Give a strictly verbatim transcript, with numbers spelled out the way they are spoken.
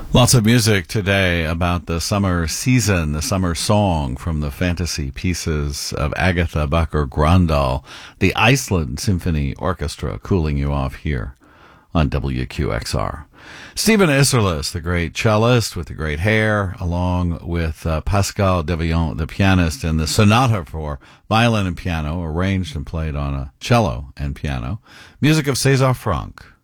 Lots of music today about the summer season, the summer song from the fantasy pieces of Agatha Bakker-Grøndahl, the Iceland Symphony Orchestra, cooling you off here on W Q X R. Stephen Isserlis, the great cellist with the great hair, along with uh, Pascal Deviant, the pianist, and the sonata for violin and piano, arranged and played on a cello and piano. Music of César Franck.